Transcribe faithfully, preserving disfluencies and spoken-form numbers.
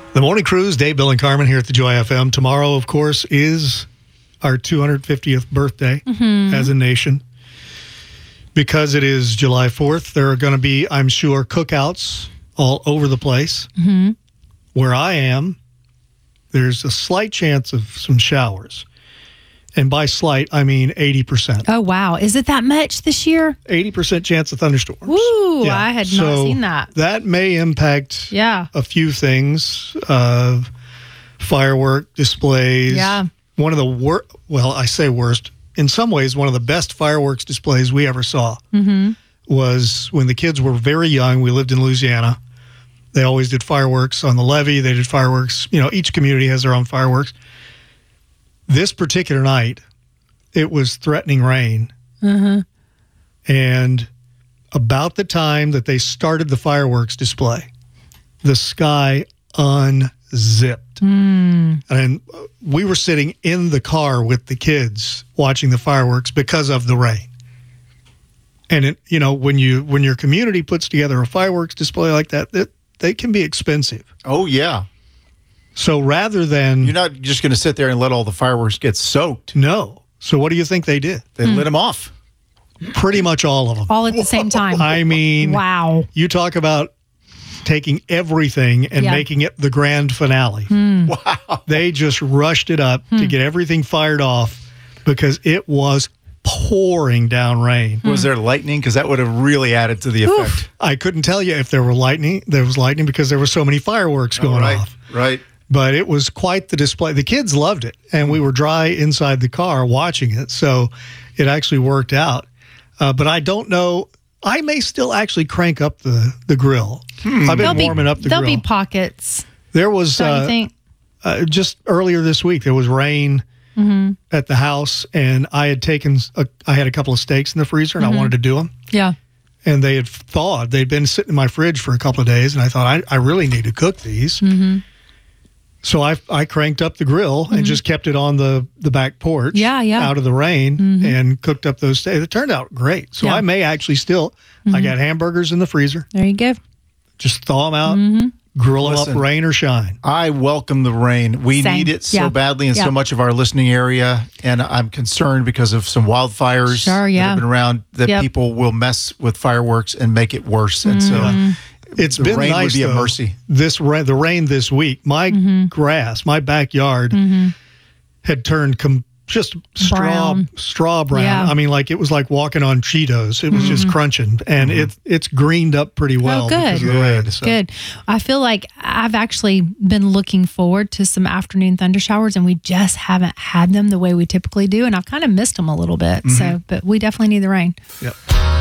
The Morning Cruise, Dave, Bill, and Carmen here at the Joy F M. Tomorrow, of course, is our two hundred fiftieth birthday mm-hmm. as a nation. Because it is July fourth, there are going to be, I'm sure, cookouts all over the place. Mm-hmm. Where I am, there's a slight chance of some showers. And by slight, I mean eighty percent. Oh, wow. Is it that much this year? eighty percent chance of thunderstorms. Woo, yeah. I had so not seen that. That may impact yeah. a few things. Uh, firework displays. Yeah. One of the worst, well, I say worst, in some ways, one of the best fireworks displays we ever saw mm-hmm. was when the kids were very young. We lived in Louisiana. They always did fireworks on the levee. They did fireworks. You know, each community has their own fireworks. This particular night, it was threatening rain. Mm-hmm. And about the time that they started the fireworks display, the sky unzipped. Mm. And we were sitting in the car with the kids watching the fireworks because of the rain. And, it, you know, when you when your community puts together a fireworks display like that, that they can be expensive. Oh, yeah. So rather than... You're not just going to sit there and let all the fireworks get soaked. No. So what do you think they did? They mm. lit them off. Pretty much all of them. All at the same time. I mean... Wow. You talk about taking everything and yeah. making it the grand finale. Mm. Wow. They just rushed it up mm. to get everything fired off because it was pouring down rain. Was there lightning? Because that would have really added to the effect. Oof. I couldn't tell you if there were lightning. There was lightning because there were so many fireworks going oh, right, off. Right. But it was quite the display. The kids loved it, and we were dry inside the car watching it, so it actually worked out. Uh, but I don't know. I may still actually crank up the, the grill. Hmm. I've been there'll warming be, up the there'll grill. There'll be pockets. There was, don't uh, you think? Uh, just earlier this week, there was rain mm-hmm. at the house, and I had taken, a, I had a couple of steaks in the freezer, and mm-hmm. I wanted to do them. Yeah. And they had thawed. They'd been sitting in my fridge for a couple of days, and I thought, I, I really need to cook these. Mm-hmm. So I I cranked up the grill mm-hmm. and just kept it on the, the back porch yeah, yeah. out of the rain mm-hmm. and cooked up those steaks. It turned out great. So yeah. I may actually still, mm-hmm. I got hamburgers in the freezer. There you go. Just thaw them out, mm-hmm. grill Listen, them up, rain or shine. I welcome the rain. We Same. need it so yeah. badly in yeah. so much of our listening area, and I'm concerned because of some wildfires sure, yeah. that have been around that yep. people will mess with fireworks and make it worse. And mm-hmm. so it's the been rain nice, would be though, a mercy. This ra- the rain this week, my mm-hmm. grass, my backyard mm-hmm. had turned com- just straw brown. straw brown. Yeah. I mean, like it was like walking on Cheetos. It was mm-hmm. just crunching, and mm-hmm. it it's greened up pretty well. Oh, good. Because of the rain, so. Good. I feel like I've actually been looking forward to some afternoon thunder showers, and we just haven't had them the way we typically do, and I've kind of missed them a little bit. Mm-hmm. So, but we definitely need the rain. Yep.